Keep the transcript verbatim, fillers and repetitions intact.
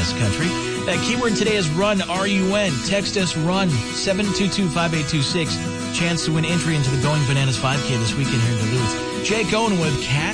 best country. That keyword today is run, R U N. Text us run, seven two two, five eight two six. Chance to win entry into the Going Bananas five K this weekend here in Duluth. Jake Owen with Cat.